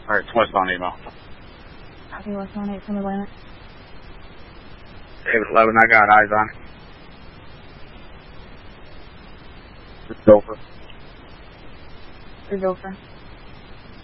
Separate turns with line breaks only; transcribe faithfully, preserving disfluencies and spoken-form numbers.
Alright, it's westbound email.
Copy westbound eight from Atlantic.
David eleven, I got eyes on. It's over.
It's over.